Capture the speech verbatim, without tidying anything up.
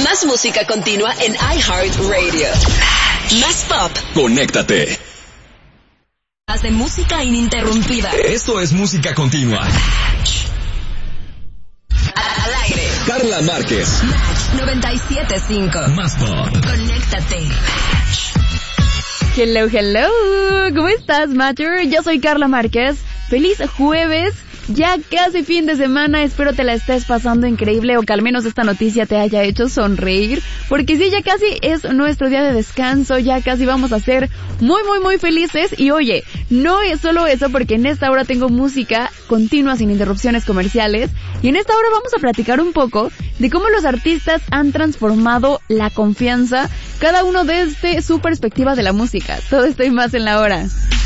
Más música continua en iHeartRadio. Más pop. Conéctate. Más de música ininterrumpida. Esto es música continua. Al aire. Carla Márquez. Match noventa y siete punto cinco. Más pop. Conéctate. Hello, hello. ¿Cómo estás, Matcher? Yo soy Carla Márquez. Feliz jueves. Ya casi fin de semana, espero te la estés pasando increíble o que al menos esta noticia te haya hecho sonreír, porque sí, ya casi es nuestro día de descanso, ya casi vamos a ser muy muy muy felices. Y oye, no es solo eso, porque en esta hora tengo música continua sin interrupciones comerciales, y en esta hora vamos a platicar un poco de cómo los artistas han transformado la confianza, cada uno desde su perspectiva de la música. Todo esto y más en la hora.